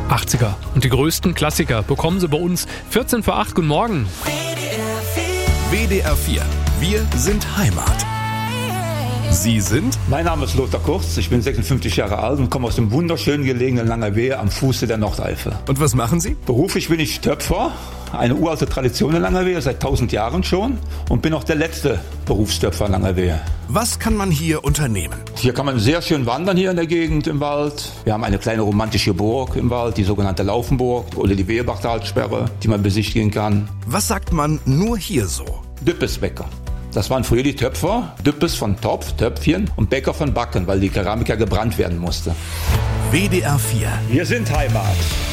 80er. Und die größten Klassiker bekommen Sie bei uns 14 vor 8. Guten Morgen. WDR 4. Wir sind Heimat. Sie sind? Mein Name ist Lothar Kurz, ich bin 56 Jahre alt und komme aus dem wunderschön gelegenen Langerwehe am Fuße der Nordeifel. Und was machen Sie? Beruflich bin ich Töpfer, eine uralte Tradition in Langerwehe, seit 1000 Jahren schon, und bin auch der letzte Berufstöpfer in Langerwehe. Was kann man hier unternehmen? Hier kann man sehr schön wandern hier in der Gegend im Wald. Wir haben eine kleine romantische Burg im Wald, die sogenannte Laufenburg oder die Wehebachtalsperre, die man besichtigen kann. Was sagt man nur hier so? Düppesbäcker. Das waren früher die Töpfer, Düppes von Topf, Töpfchen und Bäcker von Backen, weil die Keramik ja gebrannt werden musste. WDR 4. Wir sind Heimat.